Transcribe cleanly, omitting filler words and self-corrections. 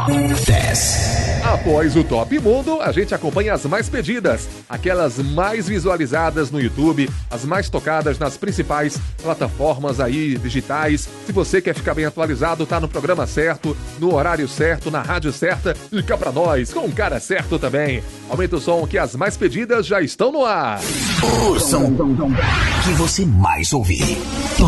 10. Após o Top Mundo, a gente acompanha as mais pedidas, aquelas mais visualizadas no YouTube, as mais tocadas nas principais plataformas aí digitais. Se você quer ficar bem atualizado, tá no programa certo, no horário certo, na rádio certa e cá pra nós, com o cara certo também. Aumenta o som que as mais pedidas já estão no ar. O som que você mais ouvir.